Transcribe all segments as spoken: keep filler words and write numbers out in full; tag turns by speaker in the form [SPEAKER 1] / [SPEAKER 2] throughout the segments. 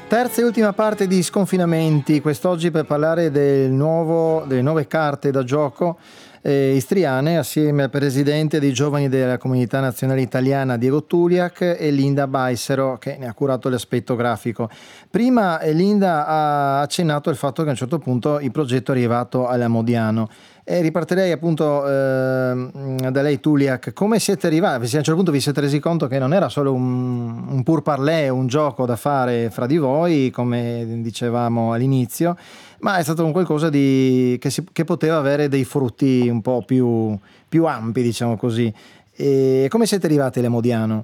[SPEAKER 1] Terza e ultima parte di Sconfinamenti, quest'oggi per parlare del nuovo, delle nuove carte da gioco eh, istriane, assieme al presidente dei giovani della Comunità Nazionale Italiana Diego Tuliak e Linda Baissero, che ne ha curato l'aspetto grafico. Prima eh, Linda ha accennato al fatto che a un certo punto il progetto è arrivato alla Modiano. E ripartirei appunto eh, da lei, Tuliak. Come siete arrivati? A un certo punto vi siete resi conto che non era solo un, un pur parler, un gioco da fare fra di voi, come dicevamo all'inizio, ma è stato un qualcosa di, che, si, che poteva avere dei frutti un po' più, più ampi, diciamo così. E come siete arrivati alle Modiano?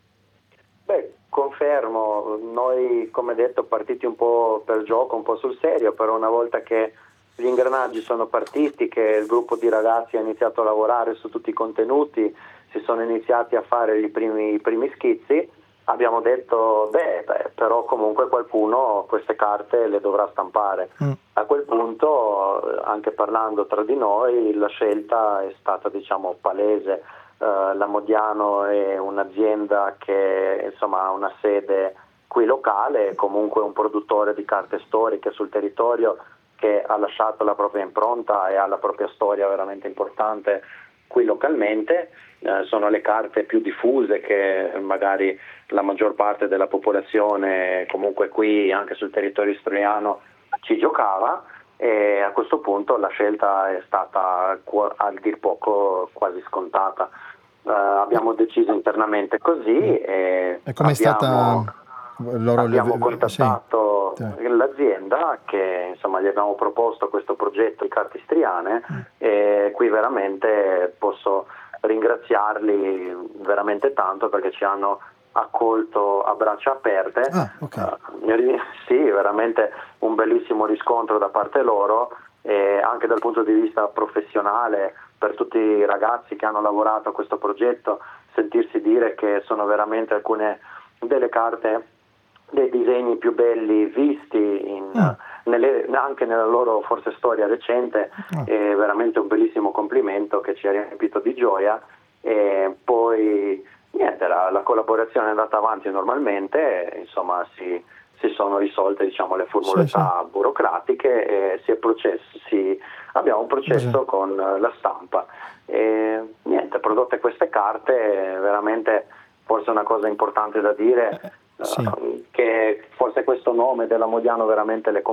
[SPEAKER 2] Beh, confermo, noi come detto partiti un po' per gioco, un po' sul serio, però una volta che gli ingranaggi sono partiti, che il gruppo di ragazzi ha iniziato a lavorare su tutti i contenuti, si sono iniziati a fare i primi, i primi schizzi, abbiamo detto beh, beh, però comunque qualcuno queste carte le dovrà stampare. Mm. A quel punto, anche parlando tra di noi, la scelta è stata diciamo palese. Uh, la Modiano è un'azienda che insomma ha una sede qui locale, comunque un produttore di carte storiche sul territorio che ha lasciato la propria impronta e ha la propria storia veramente importante qui localmente. Eh, sono le carte più diffuse che magari la maggior parte della popolazione comunque qui anche sul territorio istriano ci giocava, e a questo punto la scelta è stata a dir poco quasi scontata. Uh, abbiamo deciso internamente così e,
[SPEAKER 1] e come è
[SPEAKER 2] abbiamo,
[SPEAKER 1] stata loro
[SPEAKER 2] abbiamo
[SPEAKER 1] le...
[SPEAKER 2] contattato
[SPEAKER 1] sì.
[SPEAKER 2] l'azienda che insomma gli abbiamo proposto questo progetto di carte istriane mm. e qui veramente posso ringraziarli veramente tanto perché ci hanno accolto a braccia aperte.
[SPEAKER 1] Ah, okay.
[SPEAKER 2] uh, sì, veramente un bellissimo riscontro da parte loro, e anche dal punto di vista professionale per tutti i ragazzi che hanno lavorato a questo progetto, sentirsi dire che sono veramente alcune delle carte, dei disegni più belli visti in, mm. nelle, anche nella loro forse storia recente, mm. è veramente un bellissimo complimento che ci ha riempito di gioia. E poi niente, la, la collaborazione è andata avanti normalmente, insomma si, si sono risolte diciamo le formalità sì, sì. burocratiche e si è processo, si, abbiamo un processo sì. con la stampa e niente, prodotte queste carte veramente forse una cosa importante da dire,
[SPEAKER 1] sì.
[SPEAKER 2] uh, che forse questo nome della Modiano veramente le